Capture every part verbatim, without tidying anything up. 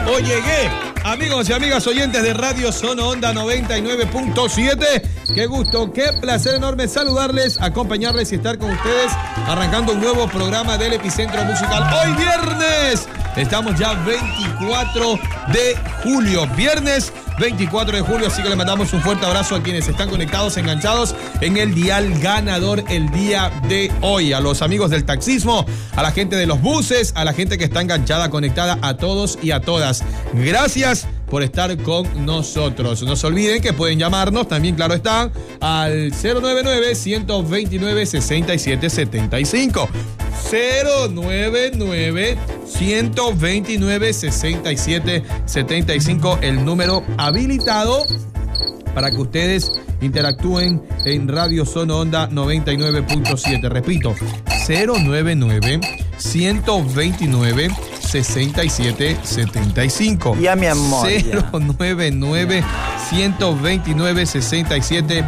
o llegué. Amigos y amigas oyentes de Radio Zona Onda noventa y nueve punto siete, qué gusto, qué placer enorme saludarles, acompañarles y estar con ustedes, arrancando un nuevo programa del Epicentro Musical. Hoy viernes, estamos ya veinticuatro de julio, viernes veinticuatro de julio, así que le mandamos un fuerte abrazo a quienes están conectados, enganchados en el dial ganador el día de hoy, a los amigos del taxismo, a la gente de los buses, a la gente que está enganchada, conectada, a todos y a todas. Gracias por estar con nosotros. No se olviden que pueden llamarnos, también claro está, al cero nueve nueve, uno dos nueve, seis siete siete cinco. cero nueve nueve, uno dos nueve, seis siete siete cinco, el número habilitado para que ustedes interactúen en Radio Zona Onda noventa y nueve punto siete. Repito, cero nueve nueve, uno dos nueve, seis siete siete cinco. Ya, mi amor. cero nueve nueve, uno dos nueve, seis siete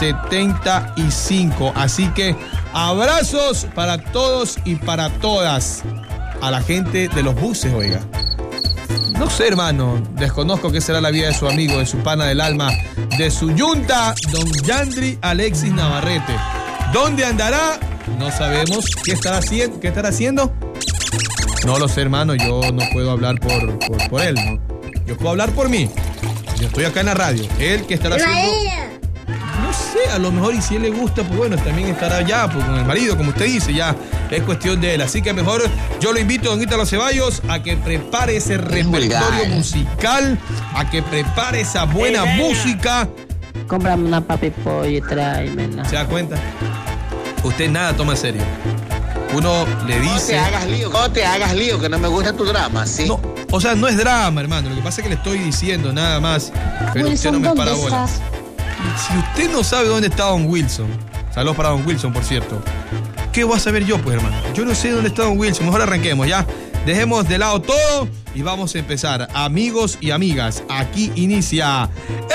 siete cinco. Así que abrazos para todos y para todas. A la gente de los buses, oiga. No sé, hermano, desconozco qué será la vida de su amigo, de su pana del alma, de su yunta, don Yandri Alexis Navarrete. ¿Dónde andará? No sabemos. ¿Qué estará haciendo? ¿Qué estará haciendo? No lo sé, hermano, yo no puedo hablar por, por, por él, ¿no? Yo puedo hablar por mí. Yo estoy acá en la radio. Él que estará haciendo... No sé, a lo mejor, y si él le gusta, pues bueno, también estará allá pues, con el marido, como usted dice, ya es cuestión de él. Así que mejor yo lo invito, don Ítalo Ceballos, a que prepare ese repertorio musical, a que prepare esa buena hey, música. Cómprame una papi pollo y tráemela. ¿Se da cuenta? Usted nada toma en serio. Uno le dice... No te hagas lío, no te hagas lío, que no me gusta tu drama, ¿sí? No, o sea, no es drama, hermano. Lo que pasa es que le estoy diciendo nada más, pero Wilson, usted no me para bola. Estás? Si usted no sabe dónde está don Wilson, saludos para don Wilson, por cierto, ¿qué voy a saber yo, pues, hermano? Yo no sé dónde está don Wilson. Mejor arranquemos, ya. Dejemos de lado todo y vamos a empezar. Amigos y amigas, aquí inicia...